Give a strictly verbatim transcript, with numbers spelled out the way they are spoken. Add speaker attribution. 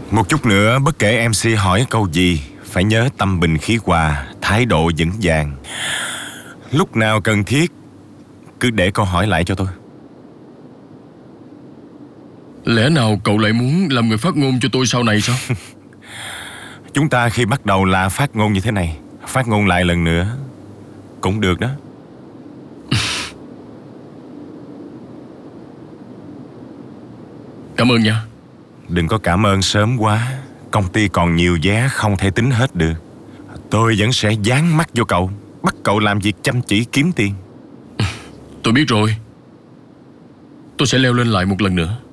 Speaker 1: Một chút nữa, bất kể em xê hỏi câu gì, phải nhớ tâm bình khí hòa, thái độ vững vàng. Lúc nào cần thiết, cứ để câu hỏi lại cho tôi.
Speaker 2: Lẽ nào cậu lại muốn làm người phát ngôn cho tôi sau này sao?
Speaker 1: Chúng ta khi bắt đầu là phát ngôn như thế này, phát ngôn lại lần nữa cũng được đó.
Speaker 2: Cảm ơn nha.
Speaker 1: Đừng có cảm ơn sớm quá. Công ty còn nhiều vé không thể tính hết được. Tôi vẫn sẽ dán mắt vô cậu, bắt cậu làm việc chăm chỉ kiếm tiền.
Speaker 2: Tôi biết rồi. Tôi sẽ leo lên lại một lần nữa.